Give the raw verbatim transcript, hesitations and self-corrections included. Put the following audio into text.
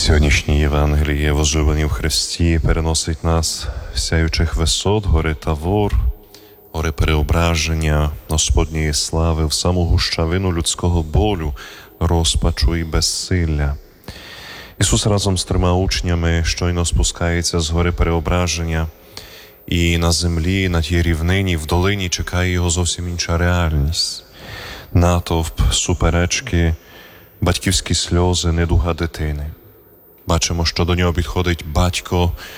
Сьогоднішнє Євангеліє, возживлені в Христі, переносить нас сяючих висот, гори Тавор, гори переображення Господньої слави в саму гущавину людського болю, розпачу і безсилля. Ісус разом з трьома учнями щойно спускається з гори переображення, і на землі, на тій рівнині, в долині чекає його зовсім інша реальність. Натовп, суперечки, батьківські сльози, недуга дитини. Бачимо, що до нього підходить батько